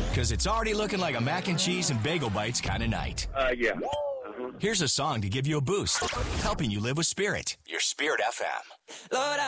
Because it's already looking like a mac and cheese and bagel bites kind of night. Yeah. Here's a song to give you a boost, helping you live with Spirit, your Spirit FM. Lord,